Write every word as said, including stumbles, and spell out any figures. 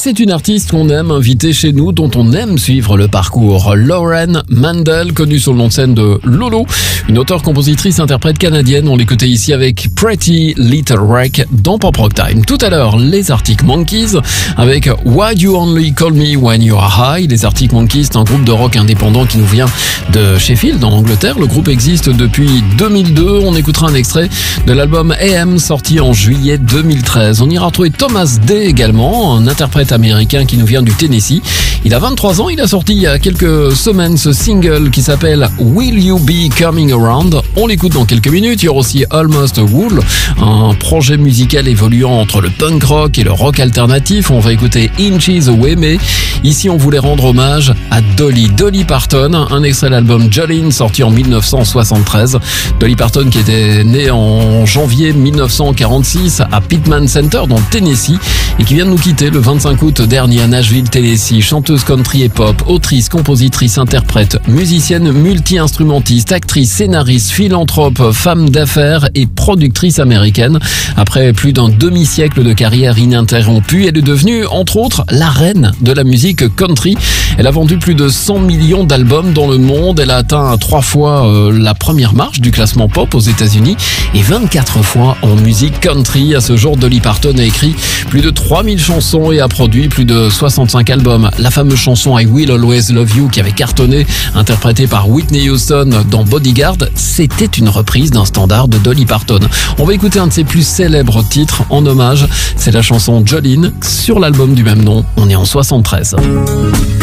c'est une artiste qu'on aime inviter chez nous, dont on aime suivre le parcours. Lauren Mandel, connue sous le nom de scène de Lolo, une auteure, compositrice, interprète canadienne. On l'écoutait ici avec Pretty Little Wreck dans Pop Rock Time. Tout à l'heure, les Arctic Monkeys avec Why You Only Call Me When You Are High. Les Arctic Monkeys, c'est un groupe de rock indépendant qui nous vient de Sheffield, en Angleterre. Le groupe existe depuis deux mille deux. On écoutera un extrait de l'album A M sorti en juillet deux mille treize. On ira retrouver Thomas Day également, un interprète américain qui nous vient du Tennessee. Il a vingt-trois ans, il a sorti il y a quelques semaines ce single qui s'appelle Will You Be Coming Around. On l'écoute dans quelques minutes. Il y aura aussi Almost Wool, un projet musical évoluant entre le punk rock et le rock alternatif. On va écouter Inches Away, mais ici on voulait rendre hommage à Dolly, Dolly Parton, un extrait de l'album Jolene sorti en dix-neuf cent soixante-treize. Dolly Parton qui était née en janvier mille neuf cent quarante-six à Pittman Center dans le Tennessee et qui vient de nous quitter le vingt-cinq août dernier à Nashville, Tennessee. Chanteuse country et pop, autrice, compositrice, interprète, musicienne, multi-instrumentiste, actrice, scénariste, philanthrope, femme d'affaires et productrice américaine. Après plus d'un demi-siècle de carrière ininterrompue, elle est devenue, entre autres, la reine de la musique country. Elle a vendu plus de cent millions d'albums dans le monde. Elle a atteint trois fois euh, la première marche du classement pop aux États-Unis et vingt-quatre fois en musique country. À ce jour, Dolly Parton a écrit plus de trois mille chansons et a produit plus de soixante-cinq albums. La fameuse chanson I Will Always Love You qui avait cartonné, interprétée par Whitney Houston dans Bodyguard, c'était une reprise d'un standard de Dolly Parton. On va écouter un de ses plus célèbres titres en hommage. C'est la chanson Jolene sur l'album du même nom. On est en soixante-treize.